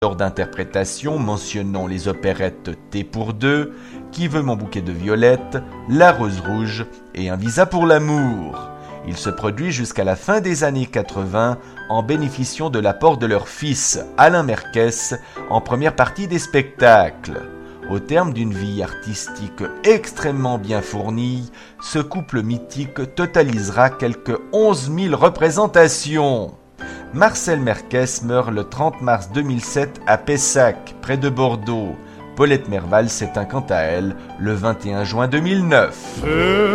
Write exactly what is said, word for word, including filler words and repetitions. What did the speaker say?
d'interprétation mentionnant les opérettes Thé pour deux, Qui veut mon bouquet de violettes, La Rose rouge et Un visa pour l'amour. Il se produit jusqu'à la fin des années quatre-vingts en bénéficiant de l'apport de leur fils, Alain Merkès, en première partie des spectacles. Au terme d'une vie artistique extrêmement bien fournie, ce couple mythique totalisera quelques onze mille représentations. Marcel Merkès meurt le trente mars deux mille sept à Pessac, près de Bordeaux. Paulette Merval s'éteint quant à elle le vingt et un juin deux mille neuf.